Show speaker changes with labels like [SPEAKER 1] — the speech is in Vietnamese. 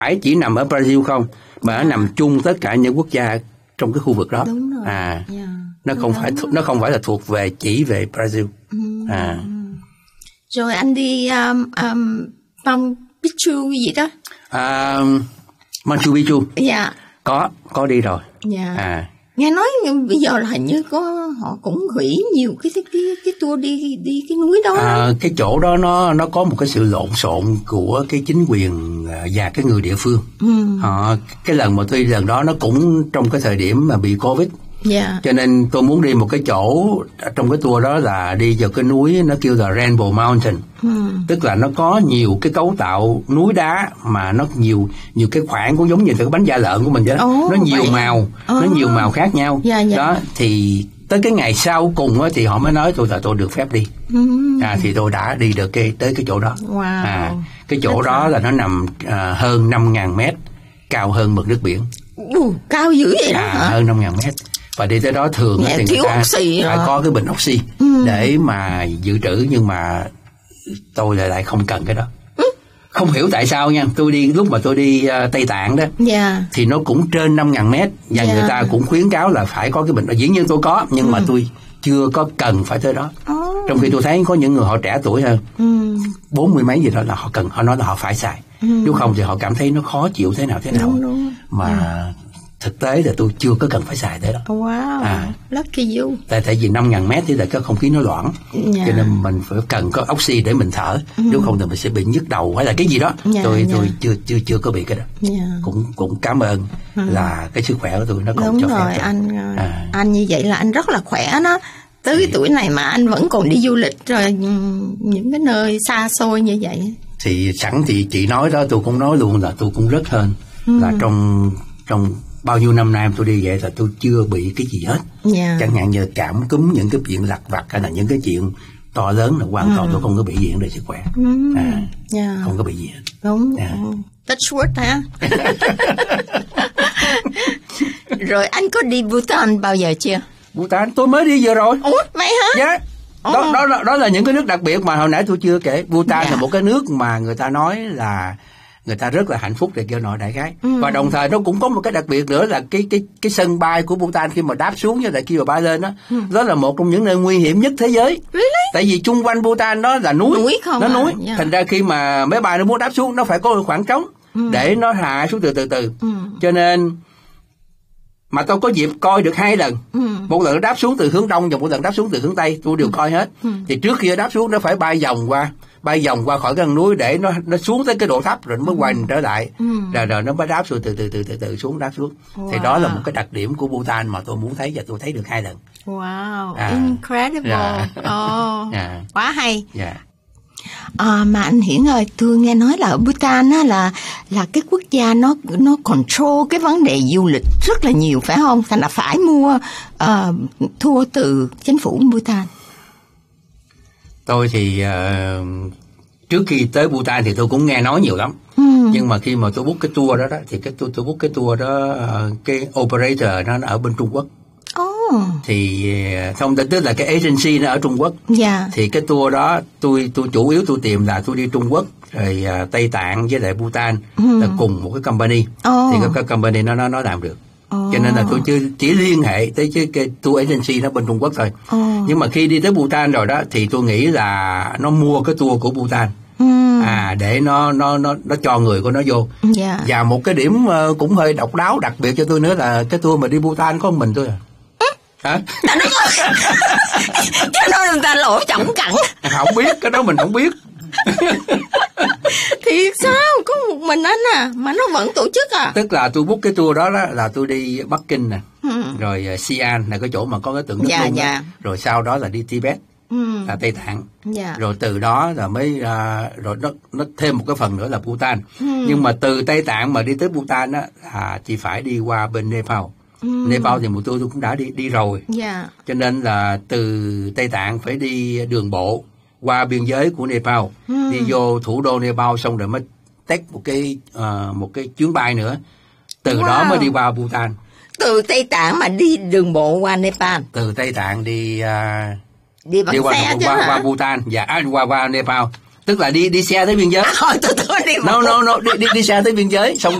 [SPEAKER 1] phải chỉ nằm ở Brazil không, mà nó nằm chung tất cả những quốc gia trong cái khu vực đó.
[SPEAKER 2] Đúng rồi.
[SPEAKER 1] Nó không phải là thuộc về chỉ về Brazil.
[SPEAKER 2] Rồi anh đi Machu Picchu gì đó?
[SPEAKER 1] Machu Picchu.
[SPEAKER 2] Dạ.
[SPEAKER 1] Có đi rồi.
[SPEAKER 2] Dạ. Nghe nói bây giờ là hình như họ cũng hủy nhiều cái tour đi cái núi đó.
[SPEAKER 1] Cái chỗ đó nó có một cái sự lộn xộn của cái chính quyền và cái người địa phương. Cái lần mà tôi đi lần đó nó cũng trong cái thời điểm mà bị Covid. Cho nên tôi muốn đi một cái chỗ trong cái tour đó là đi vào cái núi nó kêu là Rainbow Mountain. Tức là nó có nhiều cái cấu tạo núi đá mà nó nhiều cái khoảng cũng giống như cái bánh da lợn của mình vậy đó. Nó nhiều màu, nó nhiều màu khác nhau. Đó thì tới cái ngày sau cùng thì họ mới nói tôi được phép đi. Thì tôi đã đi được tới cái chỗ đó. Cái chỗ đó là nó nằm hơn 5.000 mét, cao hơn mực nước biển.
[SPEAKER 2] Cao dữ vậy đó hả?
[SPEAKER 1] Hơn 5.000 mét. Và đi tới đó thường thì người ta phải có cái bình oxy để mà dự trữ, nhưng mà tôi lại không cần cái đó. Không hiểu tại sao nha. Lúc mà tôi đi Tây Tạng đó, thì nó cũng trên 5.000 mét và người ta cũng khuyến cáo là phải có cái bình. Dĩ nhiên tôi có, nhưng mà tôi chưa có cần phải tới đó. Trong khi tôi thấy có những người họ trẻ tuổi hơn, 40 mấy gì đó là họ nói là họ phải xài. Nếu không thì họ cảm thấy nó khó chịu thế nào.
[SPEAKER 2] Đúng.
[SPEAKER 1] Mà thực tế là tôi chưa có cần phải xài tới đó.
[SPEAKER 2] Lucky you.
[SPEAKER 1] Tại vì 5.000 mét thì là cái không khí nó loãng, cho nên mình phải cần có oxy để mình thở. Nếu không thì mình sẽ bị nhức đầu hay là cái gì đó. Tôi chưa có bị cái đó. Cũng cảm ơn là cái sức khỏe của tôi nó còn cho phép.
[SPEAKER 2] Đúng rồi, anh như vậy là anh rất là khỏe đó. Tới cái tuổi này mà anh vẫn còn đi du lịch rồi những cái nơi xa xôi như vậy.
[SPEAKER 1] Thì sẵn thì chị nói đó, tôi cũng nói luôn là tôi cũng rất hên là trong bao nhiêu năm nay tôi đi vậy là tôi chưa bị cái gì hết. Chẳng hạn như cảm cúm, những cái chuyện lặt vặt hay là những cái chuyện to lớn là hoàn toàn tôi không có bị gì về sức khỏe. Không có bị gì hết.
[SPEAKER 2] Đúng. Touch wood hả? Rồi anh có đi Bhutan bao giờ chưa?
[SPEAKER 1] Bhutan tôi mới đi vừa rồi.
[SPEAKER 2] Ủa vậy hả?
[SPEAKER 1] Đó là những cái nước đặc biệt mà hồi nãy tôi chưa kể. Bhutan là một cái nước mà người ta nói là người ta rất là hạnh phúc để kêu nội đại khái. Và đồng thời nó cũng có một cái đặc biệt nữa là cái sân bay của Bhutan khi mà đáp xuống như là khi mà bay lên đó, đó là một trong những nơi nguy hiểm nhất thế giới. Tại vì chung quanh Bhutan đó là núi
[SPEAKER 2] không,
[SPEAKER 1] nó núi. Thành ra khi mà máy bay nó muốn đáp xuống nó phải có khoảng trống để nó hạ xuống từ từ. Cho nên mà tôi có dịp coi được 2 lần. Một lần nó đáp xuống từ hướng đông và một lần đáp xuống từ hướng tây, tôi đều coi hết. Thì trước khi nó đáp xuống nó phải bay vòng qua khỏi cái núi để nó xuống tới cái độ thấp rồi nó mới quay trở lại. Rồi nó mới đáp xuống từ xuống đáp xuống. Thì đó là một cái đặc điểm của Bhutan mà tôi muốn thấy và tôi thấy được 2 lần.
[SPEAKER 2] Incredible. Quá hay. Mà anh Hiển ơi, tôi nghe nói là ở Bhutan á là cái quốc gia nó control cái vấn đề du lịch rất là nhiều phải không? Thành là phải mua tour từ chính phủ Bhutan.
[SPEAKER 1] Tôi thì trước khi tới Bhutan thì tôi cũng nghe nói nhiều lắm. Nhưng mà khi mà tôi book cái tour đó thì tôi book cái tour đó, cái operator nó ở bên Trung Quốc. Thì không, tức là cái agency nó ở Trung Quốc. Thì cái tour đó tôi chủ yếu tôi tìm là tôi đi Trung Quốc rồi Tây Tạng với lại Bhutan là cùng một cái company. Thì cái company nó làm được. Cho nên là tôi chỉ liên hệ tới cái tour agency nó bên Trung Quốc thôi. Nhưng mà khi đi tới Bhutan rồi đó thì tôi nghĩ là nó mua cái tour của Bhutan. Để nó cho người của nó vô. Và một cái điểm cũng hơi độc đáo đặc biệt cho tôi nữa là cái tour mà đi Bhutan có một mình tôi hả?
[SPEAKER 2] Cái đó người ta lỗ trọng cẳng.
[SPEAKER 1] Không biết, cái đó mình không biết.
[SPEAKER 2] Thiệt sao? Có một mình anh mà nó vẫn tổ chức
[SPEAKER 1] Tức là tôi book cái tour đó là tôi đi Bắc Kinh nè, rồi Xi'an là cái chỗ mà có cái tượng Đức Luân đó. Rồi sau đó là đi Tibet, là Tây Tạng. Rồi từ đó là mới rồi nó thêm một cái phần nữa là Bhutan. Nhưng mà từ Tây Tạng mà đi tới Bhutan á chỉ phải đi qua bên Nepal. Nepal thì một tôi cũng đã đi rồi. Cho nên là từ Tây Tạng phải đi đường bộ qua biên giới của Nepal, đi vô thủ đô Nepal xong rồi mới take một cái chuyến bay nữa. Từ đó mới đi qua Bhutan.
[SPEAKER 2] Từ Tây Tạng mà đi đường bộ qua Nepal.
[SPEAKER 1] Từ Tây Tạng đi
[SPEAKER 2] bằng xe
[SPEAKER 1] qua Bhutan và qua Nepal. Tức là đi xe tới biên giới.
[SPEAKER 2] Tôi đi
[SPEAKER 1] No, đi xe tới biên giới xong